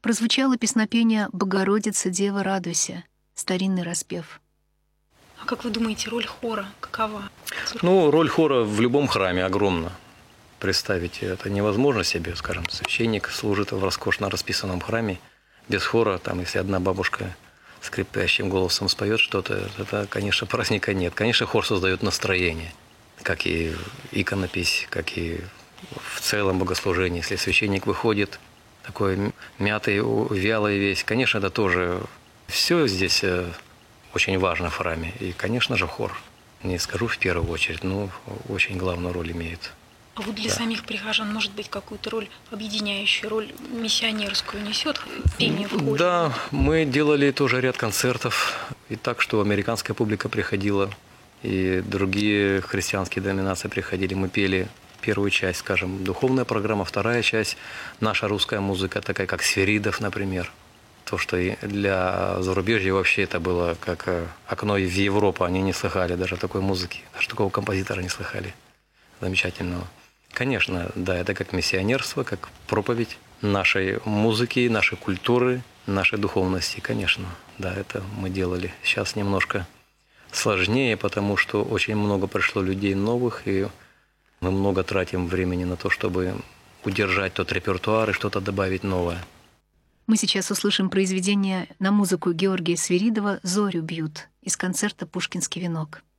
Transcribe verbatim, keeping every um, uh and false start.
прозвучало песнопение «Богородица, Дева, радуйся», старинный распев. А как вы думаете, роль хора какова? Ну, роль хора в любом храме огромна. Представить это невозможно себе, скажем, священник служит в роскошно расписанном храме, без хора, там, если одна бабушка скрипящим голосом споет что-то, это, конечно, праздника нет. Конечно, хор создает настроение, как и иконопись, как и в целом богослужение. Если священник выходит такой мятый, вялый весь, конечно, это тоже все здесь очень важно в храме. И, конечно же, хор. Не скажу в первую очередь, но очень главную роль имеет. А вот для да. самих прихожан, может быть, какую-то роль объединяющую, роль миссионерскую несет пение в хоре? Да, мы делали тоже ряд концертов. И так, что американская публика приходила, и другие христианские доминации приходили. Мы пели первую часть, скажем, духовная программа, вторая часть, наша русская музыка, такая как Сферидов, например. То, что и для зарубежья вообще это было как окно в Европу, они не слыхали даже такой музыки, даже такого композитора не слыхали замечательного. Конечно, да, это как миссионерство, как проповедь нашей музыки, нашей культуры, нашей духовности, конечно. Да, это мы делали. Сейчас немножко сложнее, потому что очень много пришло людей новых, и мы много тратим времени на то, чтобы удержать тот репертуар и что-то добавить новое. Мы сейчас услышим произведение на музыку Георгия Свиридова «Зорю бьют» из концерта «Пушкинский венок».